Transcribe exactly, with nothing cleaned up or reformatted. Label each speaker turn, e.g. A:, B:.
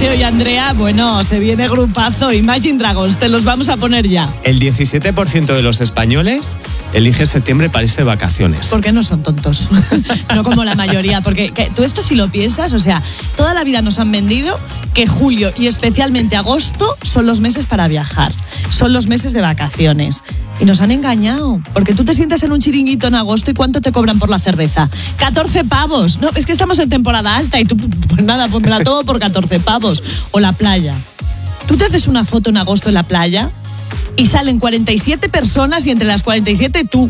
A: Rocío y Andrea, bueno, se viene grupazo. Imagine Dragons, te los vamos a poner ya.
B: El diecisiete por ciento de los españoles elige septiembre para irse de vacaciones.
A: ¿Por qué no son tontos? No como la mayoría, porque que, tú esto si lo piensas, o sea, toda la vida nos han vendido que julio y especialmente agosto son los meses para viajar, son los meses de vacaciones. Y nos han engañado, porque tú te sientas en un chiringuito en agosto y ¿cuánto te cobran por la cerveza? catorce pavos. No, es que estamos en temporada alta y tú, pues nada, pues me la tomo por catorce pavos. O la playa. Tú te haces una foto en agosto en la playa y salen cuarenta y siete personas y entre las cuarenta y siete tú.